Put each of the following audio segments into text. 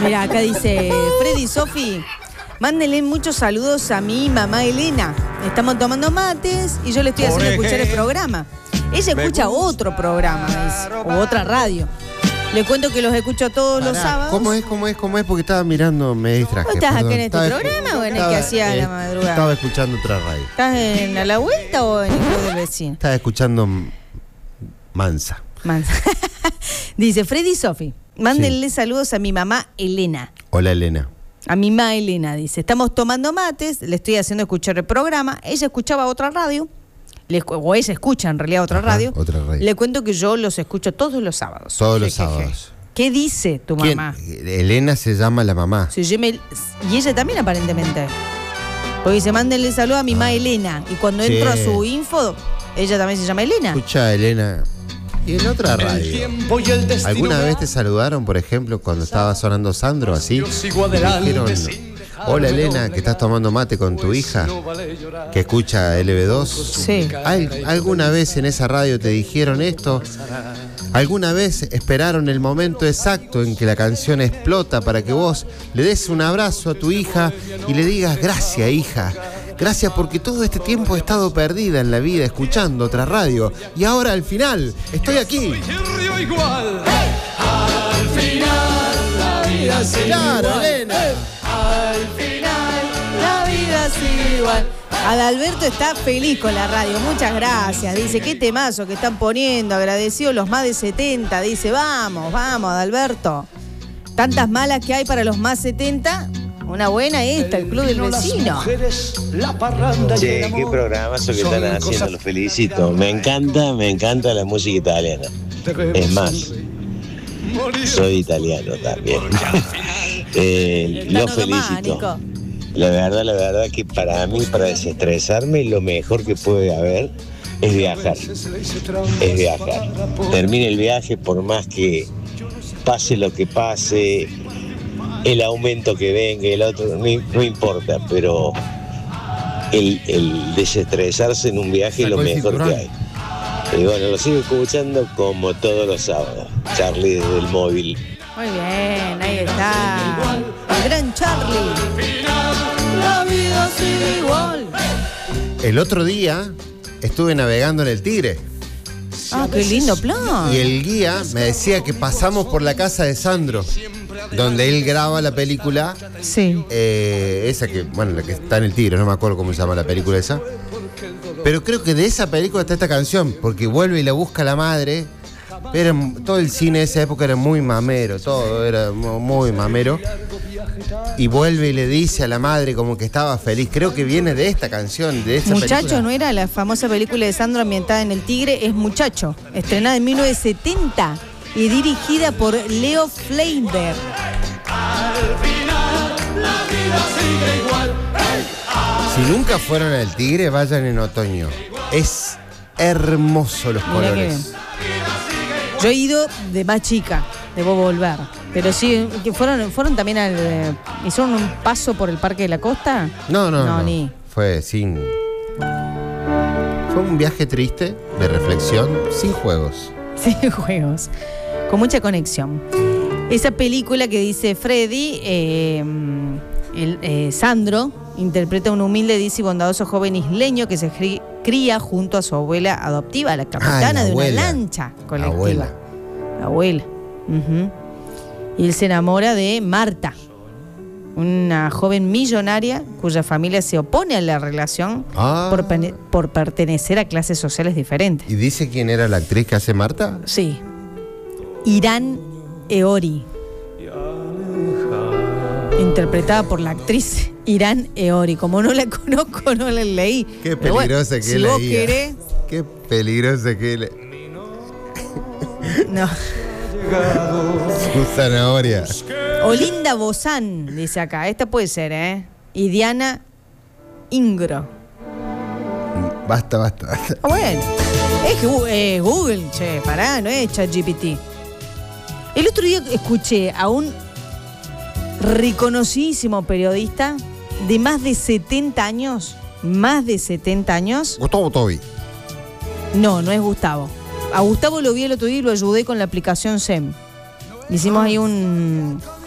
Mira, acá dice Freddy y Sofi, mándenle muchos saludos a mi mamá Elena. Estamos tomando mates y yo le estoy haciendo escuchar el programa. Ella escucha otro programa, dice, o otra radio. Le cuento que los escucho todos los sábados. ¿Cómo es? Porque estaba mirando, me distraje. ¿Vos estás acá en este programa o en el que hacía a la madrugada? Estaba escuchando otra radio. ¿Estás en A la Vuelta o en el Club del Vecino? Estaba escuchando Mansa. Dice Freddy y Sofi, mándenle saludos a mi mamá Elena. Hola, Elena. A mi mamá Elena, dice, estamos tomando mates, le estoy haciendo escuchar el programa. Ella escuchaba otra radio. O ella escucha en realidad otra radio. Le cuento que yo los escucho todos los sábados. Todos los sábados. ¿Qué dice tu mamá? Elena se llama la mamá. Y ella también aparentemente. Porque dice, mándenle saludo a mi mamá Elena. Y cuando entro a su info, ella también se llama Elena. Escucha, Elena. Y en otra radio. ¿Alguna vez te saludaron, por ejemplo, cuando estaba sonando Sandro, así? Dijeron, hola Elena, que estás tomando mate con tu hija, que escucha LB2. Sí. ¿Alguna vez en esa radio te dijeron esto? ¿Alguna vez esperaron el momento exacto en que la canción explota para que vos le des un abrazo a tu hija y le digas, gracias hija? Gracias porque todo este tiempo he estado perdida en la vida escuchando otra radio y ahora al final estoy aquí. Al final la vida sigue igual. Claro, Elena. Al final la vida sigue igual. Adalberto está feliz con la radio, muchas gracias. Dice, qué temazo que están poniendo, agradecido los más de 70. Dice, vamos, Adalberto. Tantas malas que hay para los más 70. Una buena esta, el Club del Vecino. Che, qué programazo que están haciendo, los felicito. Me encanta la música italiana. Es más, soy italiano también. Los felicito. La verdad que para mí, para desestresarme, lo mejor que puede haber es viajar. Termine el viaje por más que pase lo que pase, el aumento que venga, el otro, no importa, pero el desestresarse en un viaje es lo mejor que hay. Y bueno, lo sigo escuchando como todos los sábados. Charlie desde el móvil. Muy bien, ahí está. El gran Charlie. La vida sigue igual. El otro día estuve navegando en el Tigre. Ah, qué lindo plan. Y el guía me decía que pasamos por la casa de Sandro, donde él graba la película. Sí. Esa que, bueno, la que está en el Tigre, no me acuerdo cómo se llama la película esa. Pero creo que de esa película está esta canción, porque vuelve y la busca la madre. Todo el cine de esa época era muy mamero, todo era muy mamero. Y vuelve y le dice a la madre como que estaba feliz. Creo que viene de esta canción, de esa Muchacho, película. ¿no era la famosa película de Sandro ambientada en el Tigre? Es Muchacho, estrenada en 1970 y dirigida por Leo Fleiber. Si nunca fueron al Tigre, vayan en otoño. Es hermoso los colores. Yo he ido de más chica, debo volver. Pero sí, que fueron también hicieron un paso por el Parque de la Costa. No. Ni. Fue un viaje triste, de reflexión, sin juegos. Sin juegos, con mucha conexión. Esa película que dice Freddy, Sandro interpreta a un humilde, dice, y bondadoso joven isleño que se cría junto a su abuela adoptiva, la capitana de una lancha colectiva. La abuela. Y él se enamora de Marta, una joven millonaria cuya familia se opone a la relación por pertenecer a clases sociales diferentes. ¿Y dice quién era la actriz que hace Marta? Sí. Irán Eori. Interpretada por la actriz Irán Eori. Como no la conozco, no la leí. Qué peligrosa que si leía. Vos querés. Qué peligrosa que No. Su zanahoria. Olinda Bozán, dice acá. Esta puede ser, ¿eh? Y Diana Ingro. Basta. Bueno. Es Google, che. Pará, no es ChatGPT. El otro día escuché a un reconocidísimo periodista de más de 70 años. Gustavo Tobi. No es Gustavo. A Gustavo lo vi el otro día y lo ayudé con la aplicación SEM. Hicimos ahí un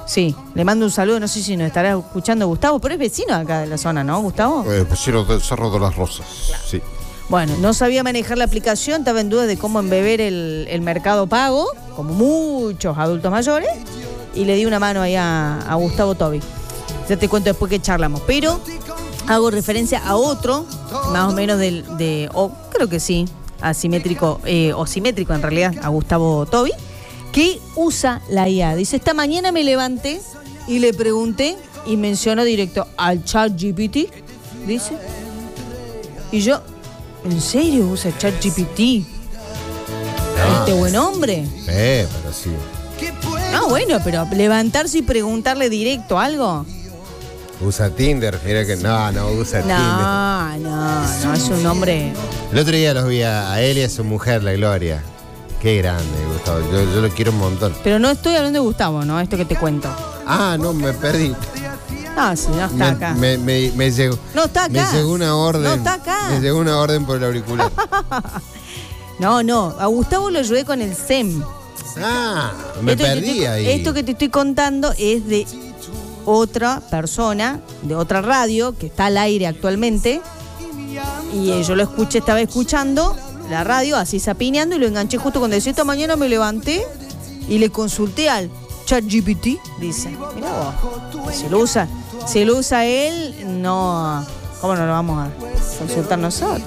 Sí, le mando un saludo, no sé si nos estará escuchando Gustavo, pero es vecino acá de la zona, ¿no, Gustavo? Vecino del Cerro de las Rosas, claro. Sí. Bueno, no sabía manejar la aplicación, estaba en duda de cómo embeber el Mercado Pago, como muchos adultos mayores, y le di una mano ahí a Gustavo Tobi. Ya te cuento después que charlamos, pero hago referencia a otro, más o menos creo que sí, asimétrico, o simétrico en realidad, a Gustavo Tobi, que usa la IA. Dice, esta mañana me levanté y le pregunté y mencionó directo al ChatGPT, dice. Y yo, ¿en serio usa ChatGPT? Este buen hombre. Pero sí. No, bueno, pero levantarse y preguntarle directo algo. Usa Tinder, mira que no usa Tinder. No, es un hombre. El otro día los vi a él y a su mujer, la Gloria. Qué grande, Gustavo. Yo lo quiero un montón. Pero no estoy hablando de Gustavo, ¿no? Esto que te cuento. No, me perdí. Sí, no está acá. Me llegó. No está acá. Me llegó una orden. No está acá. Me llegó una orden por el auricular. No. A Gustavo lo ayudé con el SEM. Me perdí ahí. Esto que te estoy contando es de otra persona, de otra radio, que está al aire actualmente. Y yo lo estaba escuchando la radio, así zapineando, y lo enganché justo cuando decía, esta mañana me levanté y le consulté al ChatGPT, dice. Mirá vos, si lo usa él, no, ¿cómo no lo vamos a consultar nosotros?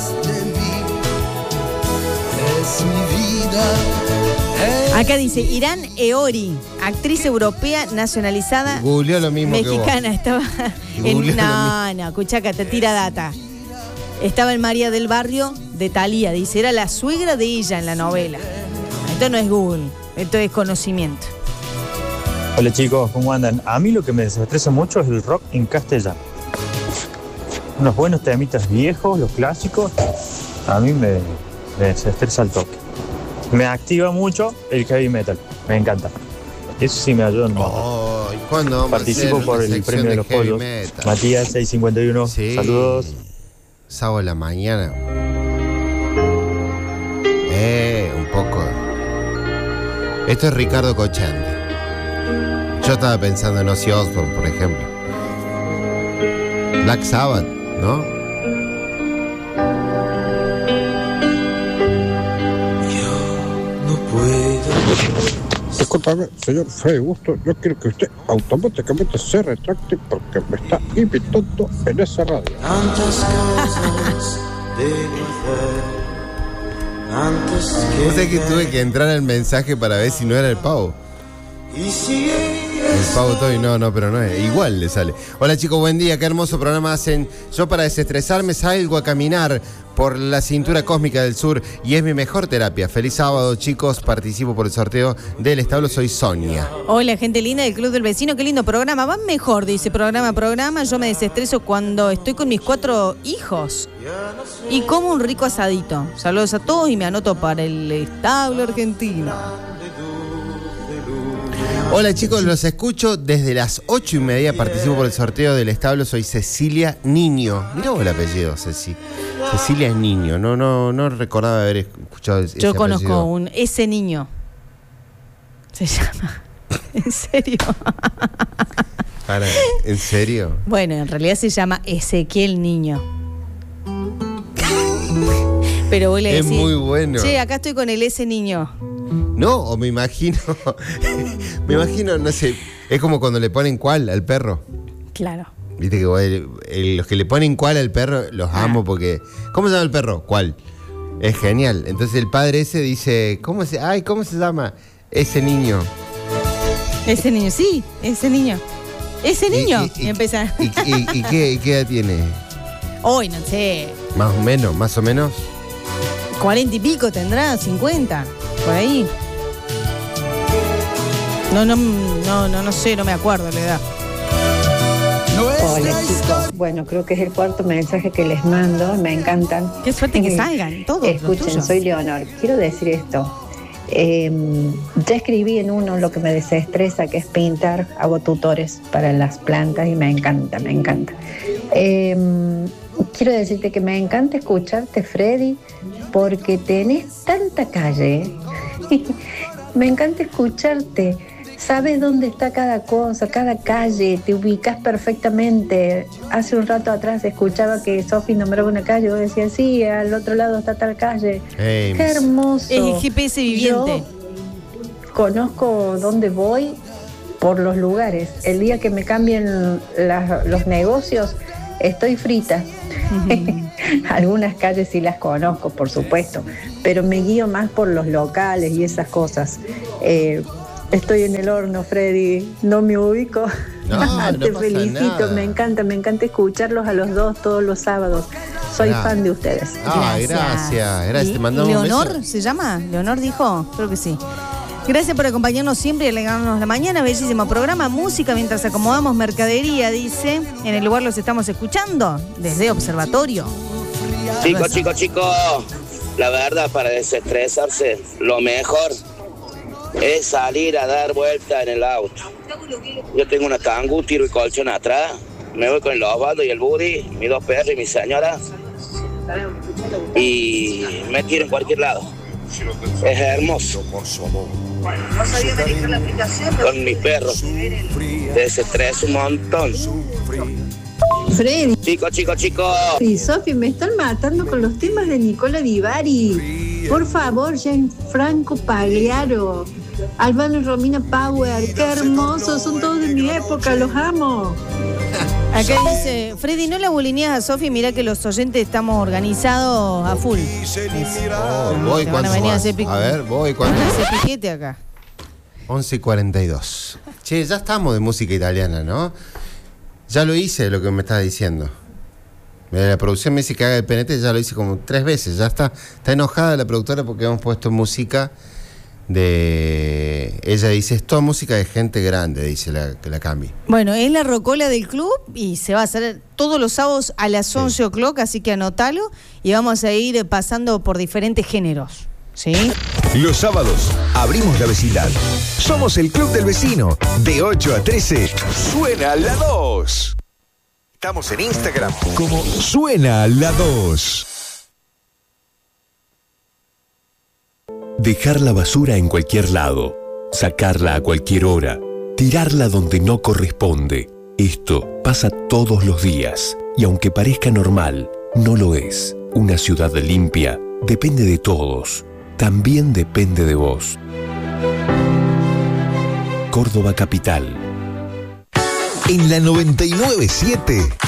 Acá dice, Irán Eori, actriz europea nacionalizada. Googleó lo mismo mexicana, que vos. estaba en... No, escucha acá, te tira data. Estaba en María del Barrio de Thalía, dice, era la suegra de ella en la novela. Esto no es Google, esto es conocimiento. Hola chicos, ¿cómo andan? A mí lo que me desestresa mucho es el rock en castellano. Unos buenos temitas viejos, los clásicos, a mí me desestresa el toque. Me activa mucho el heavy metal, me encanta. Eso sí me ayuda un montón. ¿Cuándo participo por el premio de los pollos? Metal. Matías 651, sí. Saludos. Sábado a la mañana. Un poco. Esto es Ricardo Cochante. Yo estaba pensando en Ozzy Osbourne, por ejemplo. Black Sabbath, ¿no? Discúlpame, señor Freddy Busto, yo quiero que usted automáticamente se retracte porque me está invitando en esa radio. O sea que tuve que entrar al mensaje para ver si no era el pavo. El pavo Toby, no, pero no es. Igual le sale. Hola chicos, buen día, qué hermoso programa hacen. Yo para desestresarme salgo a caminar por la cintura cósmica del sur y es mi mejor terapia. Feliz sábado chicos, participo por el sorteo del establo, soy Sonia. Hola gente linda del Club del Vecino, qué lindo programa. Van mejor, dice programa. Yo me desestreso cuando estoy con mis 4 hijos y como un rico asadito. Saludos a todos y me anoto para el establo argentino. Hola chicos, los escucho desde las 8:30, participo por el sorteo del establo, soy Cecilia Niño. Mirá vos el apellido, Cecilia Niño, no recordaba haber escuchado ese apellido. Yo conozco ese niño. Se llama. ¿En serio? ¿En serio? Bueno, en realidad se llama Ezequiel Niño. Pero vos le decís, es muy bueno. Che, acá estoy con el ese niño. No, o me imagino, no sé, es como cuando le ponen cual al perro. Claro. Viste que los que le ponen cual al perro los amo porque... ¿Cómo se llama el perro? Cual. Es genial. Entonces el padre ese dice, ¿cómo se llama? Ese niño. Ese niño, sí, ese niño. Ese niño. Y qué edad tiene? Hoy, no sé. Más o menos. 40 y pico tendrá, 50, por ahí. No sé, no me acuerdo la edad. Hola chicos, bueno, creo que es el cuarto mensaje que les mando, me encantan. Qué suerte que salgan todos. Escuchen, soy Leonor, quiero decir esto. Ya escribí en uno lo que me desestresa, que es pintar, hago tutores para las plantas y me encanta. Quiero decirte que me encanta escucharte, Freddy, porque tenés tanta calle. Me encanta escucharte. Sabes dónde está cada cosa, cada calle, te ubicas perfectamente. Hace un rato atrás escuchaba que Sofi nombraba una calle, vos decías, sí, al otro lado está tal calle. Qué hermoso. Es el GPS viviente. Yo conozco dónde voy por los lugares. El día que me cambien los negocios, estoy frita. Algunas calles sí las conozco, por supuesto, pero me guío más por los locales y esas cosas. Estoy en el horno, Freddy, no me ubico. No, te felicito, nada. me encanta escucharlos a los dos todos los sábados. Soy fan de ustedes. Gracias. Te mandamos un ¿Leonor beso. se llama? ¿Leonor dijo? Creo que sí. Gracias por acompañarnos siempre y alegrarnos la mañana. Bellísimo programa, música mientras acomodamos mercadería, dice. En el lugar los estamos escuchando desde Observatorio. Chicos, la verdad, para desestresarse, lo mejor es salir a dar vuelta en el auto. Yo tengo una Kangoo, tiro y colchón atrás, me voy con el Osvaldo y el Buddy, mis dos perros y mi señora, y me tiro en cualquier lado. Es hermoso. Con mis perros, desestreso un montón. Freddy. Chicos. Y Sofi, me están matando con los temas de Nicola Di Bari. Por favor, Gianfranco Pagliaro, Albano y Romina Power, qué hermosos, son todos de mi época, los amo. Acá dice, Freddy, no la bulineas a Sofi, mirá que los oyentes estamos organizados a full. Voy Te van a cuando venir a más. hacer A ver, voy cuando. Van a hacer piquete acá. 11:42. Che, ya estamos de música italiana, ¿no? Ya lo hice, lo que me estás diciendo. La producción me dice que haga el PNT, ya lo hice como 3 veces. Ya está enojada la productora porque hemos puesto música de... Ella dice, es toda música de gente grande, dice que la cambie. Bueno, es la rocola del club y se va a hacer todos los sábados a las 11 o'clock, así que anótalo y vamos a ir pasando por diferentes géneros. ¿Sí? Los sábados abrimos la vecindad. Somos el Club del Vecino. De 8 a 13, Suena la 2. Estamos en Instagram como Suena la 2. Dejar la basura en cualquier lado, sacarla a cualquier hora, tirarla donde no corresponde. Esto pasa todos los días y aunque parezca normal, no lo es. Una ciudad limpia depende de todos. También depende de vos. Córdoba Capital. En la 99.7